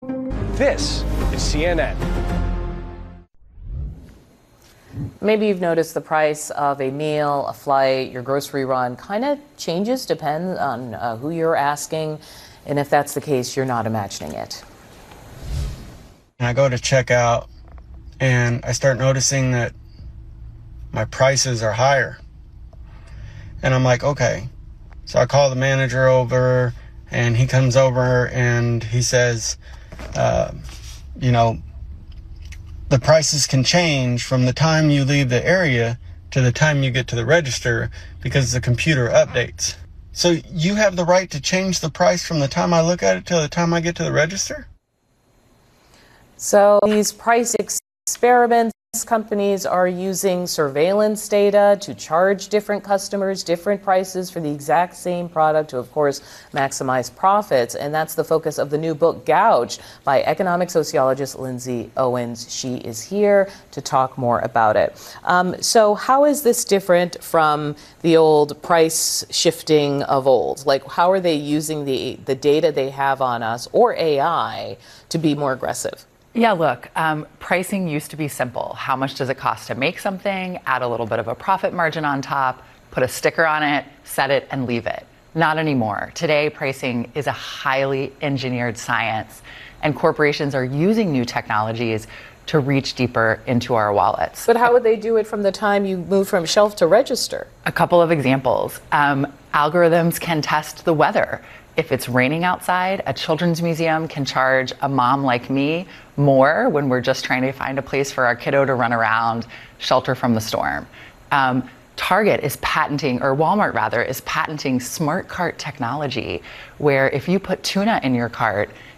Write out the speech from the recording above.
This is CNN. Maybe you've noticed the price of a meal, a flight, your grocery run kind of changes, depends on who you're asking. And if that's the case, you're not imagining it. And I go to check out and I start noticing that my prices are higher. And I'm like, okay. So I call the manager over and he comes over and he says, the prices can change from the time you leave the area to the time you get to the register because the computer updates. So you have the right to change the price from the time I look at it to the time I get to the register? So these price experiments, companies are using surveillance data to charge different customers different prices for the exact same product to, of course, maximize profits. And that's the focus of the new book, Gouged, by economic sociologist Lindsay Owens. She is here to talk more about it. So how is this different from the old price shifting of old? Like, how are they using the data they have on us or AI to be more aggressive? Yeah, look, pricing used to be simple. How much does it cost to make something? Add a little bit of a profit margin on top, put a sticker on it, set it, and leave it. Not anymore. Today, pricing is a highly engineered science, and corporations are using new technologies to reach deeper into our wallets. But how would they do it from the time you move from shelf to register? A couple of examples. Algorithms can test the weather. If it's raining outside, a children's museum can charge a mom like me more when we're just trying to find a place for our kiddo to run around, shelter from the storm. Target is patenting, or Walmart rather, is patenting smart cart technology, where if you put tuna in your cart,